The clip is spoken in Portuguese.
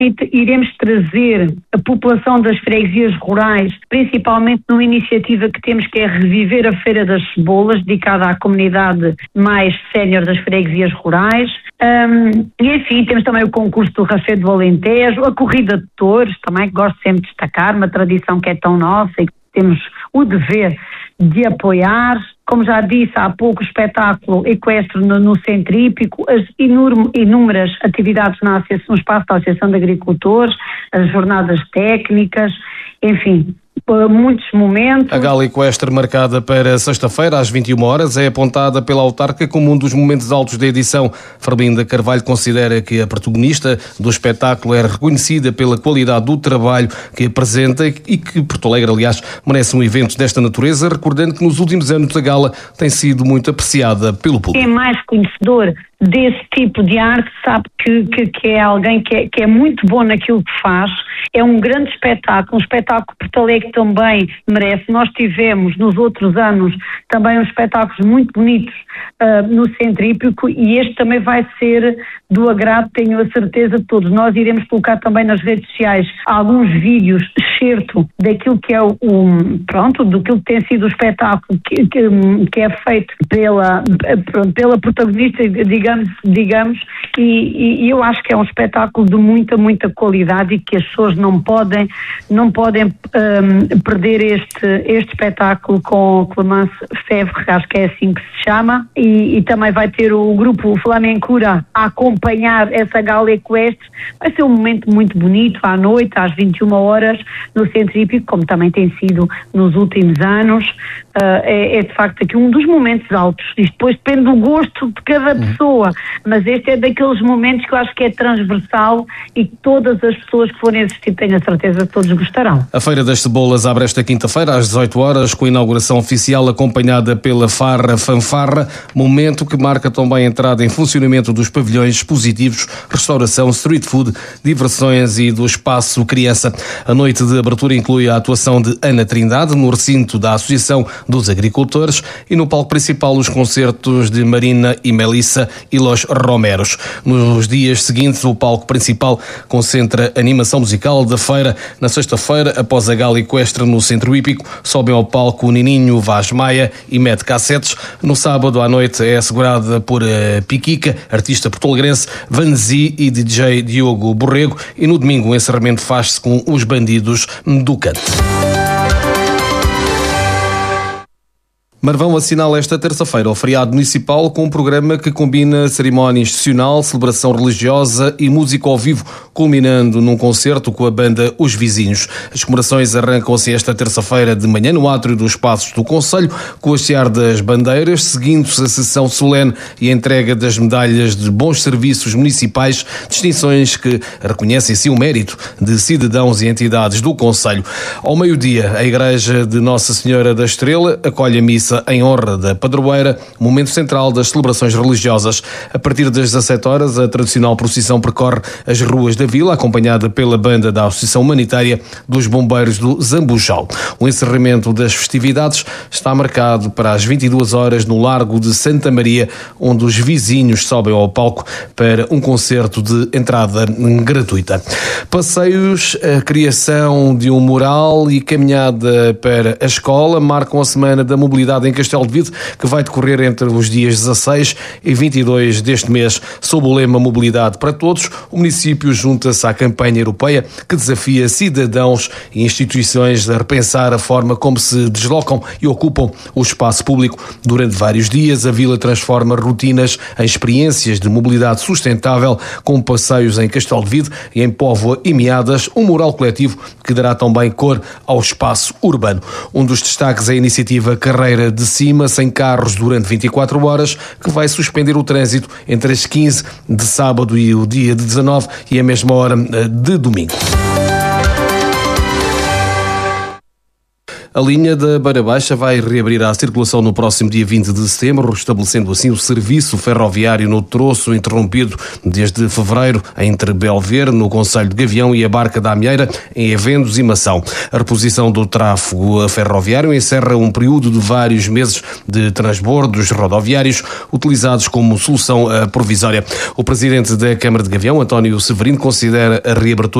iremos trazer a população das freguesias rurais, principalmente numa iniciativa que temos, que é reviver a Feira das Cebolas, dedicada à comunidade mais sénior das freguesias rurais. E enfim, temos também o concurso do Rafé do Alentejo, a corrida de touros, também que gosto sempre de destacar, uma tradição que é tão nossa e que temos o dever de apoiar. Como já disse há pouco, o espetáculo equestre no Centro Hípico, as inúmeras atividades no espaço da Associação de Agricultores, as jornadas técnicas, enfim, muitos momentos. A gala equestre, marcada para sexta-feira às 21 horas, é apontada pela autarca como um dos momentos altos da edição. Farlinda Carvalho considera que a protagonista do espetáculo é reconhecida pela qualidade do trabalho que apresenta e que Porto Alegre, aliás, merece um evento desta natureza, recordando que nos últimos anos a gala tem sido muito apreciada pelo público. Quem é mais conhecedor desse tipo de arte sabe que é alguém que é muito bom naquilo que faz. É um grande espetáculo, um espetáculo que Porto Alegre também merece. Nós tivemos nos outros anos também uns espetáculos muito bonitos no Centro Hípico, e este também vai ser do agrado, tenho a certeza, de todos. Nós iremos colocar também nas redes sociais alguns vídeos, excerto daquilo que é do que tem sido o espetáculo que é feito pela protagonista, digamos, e eu acho que é um espetáculo de muita qualidade e que as pessoas não podem perder este espetáculo com Clemence Fevre, acho que é assim que se chama, e também vai ter o grupo Flamencura a acompanhar essa gala equestre. Vai ser um momento muito bonito à noite, às 21 horas, no Centro Hípico, como também tem sido nos últimos anos. É de facto aqui um dos momentos altos. Isto depois depende do gosto de cada pessoa, mas este é daqueles momentos que eu acho que é transversal e que todas as pessoas que forem assistir, tenho a certeza que todos gostarão. A Feira das Cebolas abre esta quinta-feira às 18 horas com a inauguração oficial acompanhada pela Farra Fanfarra, momento que marca também a entrada em funcionamento dos pavilhões expositivos, restauração, street food, diversões e do espaço criança. A noite de abertura inclui a atuação de Ana Trindade no recinto da Associação dos Agricultores e no palco principal os concertos de Marina e Melissa e Los Romeros. Nos dias seguintes, o palco principal concentra a animação musical da feira. Na sexta-feira, após a gala equestre no Centro Hípico, sobem ao palco o Nininho Vaz Maia e Mete Cassetes. No sábado à noite é assegurada por Piquica, artista porto-alegrense, Vanzi e DJ Diogo Borrego, e no domingo o encerramento faz-se com os Bandidos do Canto. Marvão assinala esta terça-feira o feriado municipal com um programa que combina cerimónia institucional, celebração religiosa e música ao vivo, culminando num concerto com a banda Os Vizinhos. As comemorações arrancam-se esta terça-feira de manhã no átrio dos Passos do Concelho, com o hastear das bandeiras, seguindo-se a sessão solene e a entrega das medalhas de bons serviços municipais, distinções que reconhecem sim o mérito de cidadãos e entidades do Concelho. Ao meio-dia, a Igreja de Nossa Senhora da Estrela acolhe a missa em honra da padroeira, momento central das celebrações religiosas. A partir das 17 horas, a tradicional procissão percorre as ruas da vila, acompanhada pela banda da Associação Humanitária dos Bombeiros do Zambujal. O encerramento das festividades está marcado para as 22 horas no Largo de Santa Maria, onde os vizinhos sobem ao palco para um concerto de entrada gratuita. Passeios, a criação de um mural e caminhada para a escola marcam a Semana da Mobilidade em Castelo de Vide, que vai decorrer entre os dias 16 e 22 deste mês. Sob o lema Mobilidade para Todos, o município junta-se à campanha europeia que desafia cidadãos e instituições a repensar a forma como se deslocam e ocupam o espaço público. Durante vários dias, a vila transforma rotinas em experiências de mobilidade sustentável, com passeios em Castelo de Vide e em Póvoa e Meadas, um mural coletivo que dará também cor ao espaço urbano. Um dos destaques é a iniciativa Carreira de Cima sem carros durante 24 horas, que vai suspender o trânsito entre as 15 de sábado e o dia de 19 e a mesma hora de domingo. A linha da Beira Baixa vai reabrir à circulação no próximo dia 20 de setembro, restabelecendo assim o serviço ferroviário no troço interrompido desde fevereiro entre Belver, no concelho de Gavião, e a Barca da Amieira, em Evendos e Mação. A reposição do tráfego ferroviário encerra um período de vários meses de transbordos rodoviários utilizados como solução provisória. O presidente da Câmara de Gavião, António Severino, considera a reabertura